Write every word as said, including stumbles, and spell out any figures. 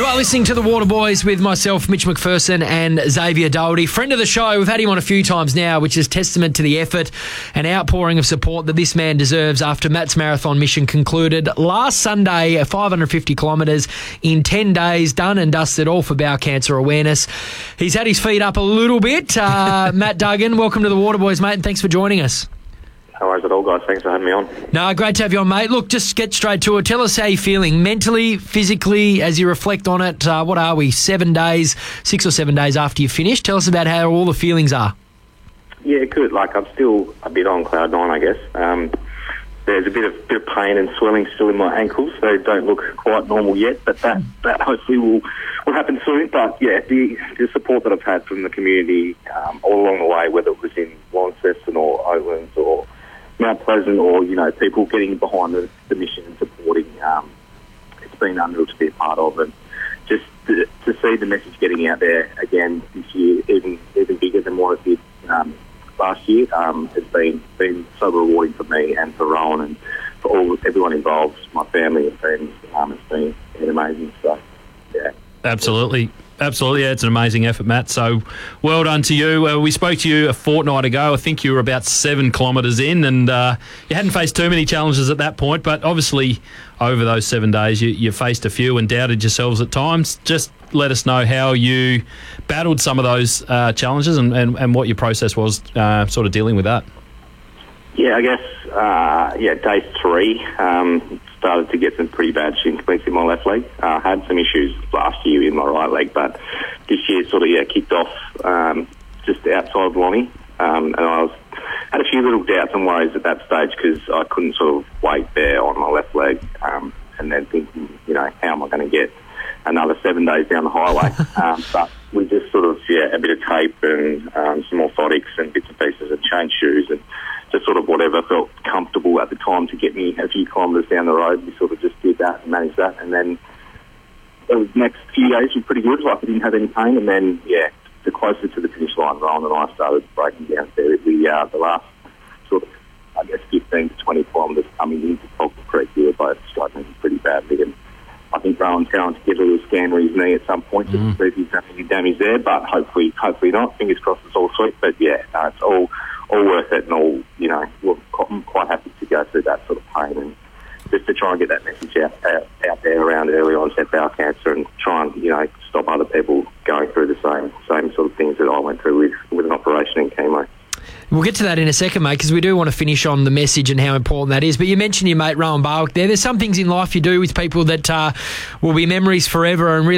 You are listening to The Water Boys with myself, Mitch McPherson, and Xavier Doherty. Friend of the show, we've had him on a few times now, which is testament to the effort and outpouring of support that this man deserves after Matt's marathon mission concluded last Sunday, five hundred fifty kilometres in ten days, done and dusted, all for bowel cancer awareness. He's had his feet up a little bit. Uh, Matt Duggan, welcome to The Water Boys, mate, and thanks for joining us. No worries at all, guys. Thanks for having me on. No, great to have you on, mate. Look, just get straight to it. Tell us how you're feeling mentally, physically, as you reflect on it. Uh, what are we, seven days, six or seven days after you finish? Tell us about how all the feelings are. Yeah, good. Like, I'm still a bit on cloud nine, I guess. Um, there's a bit of, bit of pain and swelling still in my ankles. They don't look quite normal yet, but that, that hopefully will, will happen soon. But, yeah, the, the support that I've had from the community um, all along the way, whether it was in Launceston or Oatlands or Mount Pleasant, or, you know, people getting behind the, the mission and supporting, um, it's been unreal to be a part of. And just to, to see the message getting out there again this year, even even bigger than what it did um, last year, um, has been been so rewarding for me and for Rowan and for all everyone involved, my family and friends. Um, it's been, been amazing. So, yeah. Absolutely. Absolutely, yeah, it's an amazing effort, Matt. So, well done to you. Uh, we spoke to you a fortnight ago. I think you were about seven kilometres in, and uh, you hadn't faced too many challenges at that point. But obviously, over those seven days, you, you faced a few and doubted yourselves at times. Just let us know how you battled some of those uh, challenges and, and, and what your process was, uh, sort of dealing with that. Yeah, I guess. Uh, yeah, day three. Um, started to get some pretty bad shin splints in my left leg. I uh, had some issues last year in my right leg, but this year sort of yeah kicked off um, just outside of Lonnie, um, and I was had a few little doubts and worries at that stage because I couldn't sort of wait there on my left leg, um, and then thinking, you know, how am I going to get another seven days down the highway? um, but we just sort of yeah a bit of tape and um, some orthotics and bits and pieces and changed shoes and just sort of whatever felt comfortable at the time to get me a few kilometres down the road. We sort of just did that and managed that. And then the next few days were pretty good. Like, I didn't have any pain. And then, yeah, the closer to the finish line, Rowan and I started breaking down there. The, uh, the last sort of, I guess, fifteen to twenty kilometres coming into Falkland Creek, we were both struggling pretty badly. And I think Rowan's going to get a little scan with his knee at some point just mm. to see if he's having any damage there. But hopefully, hopefully not. Fingers crossed it's all sweet. But, yeah, no, it's all... all worth it, and all, you know, I'm quite happy to go through that sort of pain and just to try and get that message out, out, out there around early onset bowel cancer and try and, you know, stop other people going through the same same sort of things that I went through with, with an operation and chemo. We'll get to that in a second, mate, because we do want to finish on the message and how important that is. But you mentioned your mate Rowan Barwick there. There's some things in life you do with people that uh, will be memories forever and really